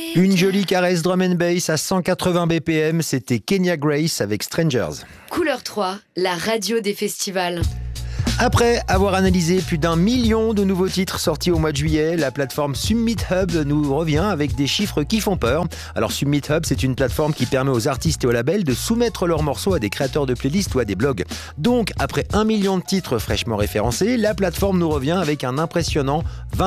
Une jolie caresse drum and bass à 180 BPM, c'était Kenya Grace avec Strangers. Couleur 3, la radio des festivals. Après avoir analysé plus d'1 million de nouveaux titres sortis au mois de juillet, la plateforme Summit Hub nous revient avec des chiffres qui font peur. Alors Summit Hub, c'est une plateforme qui permet aux artistes et aux labels de soumettre leurs morceaux à des créateurs de playlists ou à des blogs. Donc, après 1 million de titres fraîchement référencés, la plateforme nous revient avec un impressionnant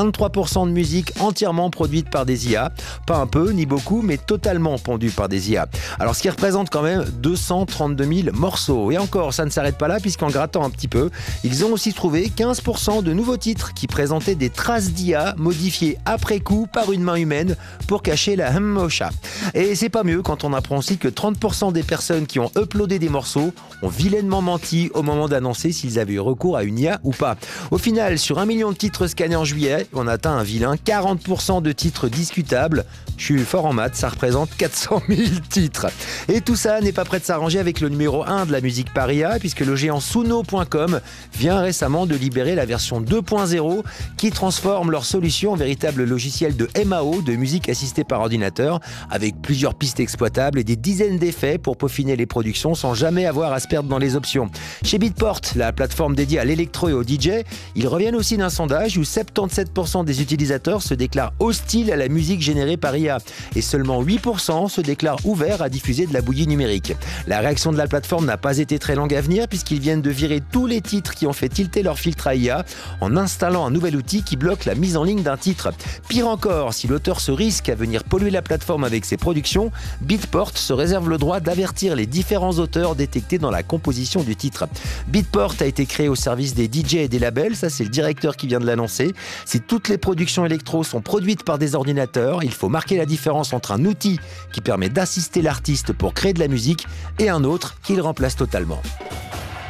23% de musique entièrement produite par des IA. Pas un peu, ni beaucoup, mais totalement pondue par des IA. Alors, ce qui représente quand même 232 000 morceaux. Et encore, ça ne s'arrête pas là, puisqu'en grattant un petit peu, ils ont aussi trouvé 15% de nouveaux titres qui présentaient des traces d'IA modifiées après coup par une main humaine pour cacher la mocha. Et c'est pas mieux quand on apprend aussi que 30% des personnes qui ont uploadé des morceaux ont vilainement menti au moment d'annoncer s'ils avaient eu recours à une IA ou pas. Au final, sur 1 million de titres scannés en juillet, on atteint un vilain 40% de titres discutables. Je suis fort en maths, ça représente 400 000 titres. Et tout ça n'est pas prêt de s'arranger avec le numéro 1 de la musique par IA, puisque le géant Suno.com vient récemment de libérer la version 2.0 qui transforme leur solution en véritable logiciel de MAO, de musique assistée par ordinateur, avec plusieurs pistes exploitables et des dizaines d'effets pour peaufiner les productions sans jamais avoir à se perdre dans les options. Chez Beatport, la plateforme dédiée à l'électro et au DJ, ils reviennent aussi d'un sondage où 77% des utilisateurs se déclarent hostiles à la musique générée par IA et seulement 8% se déclarent ouverts à diffuser de la bouillie numérique. La réaction de la plateforme n'a pas été très longue à venir puisqu'ils viennent de virer tous les titres qui ont fait tilter leur filtre à IA en installant un nouvel outil qui bloque la mise en ligne d'un titre. Pire encore, si l'auteur se risque à venir polluer la plateforme avec ses productions, Beatport se réserve le droit d'avertir les différents auteurs détectés dans la composition du titre. Beatport a été créé au service des DJ et des labels, ça c'est le directeur qui vient de l'annoncer. Si toutes les productions électro sont produites par des ordinateurs, il faut marquer la différence entre un outil qui permet d'assister l'artiste pour créer de la musique et un autre qui le remplace totalement.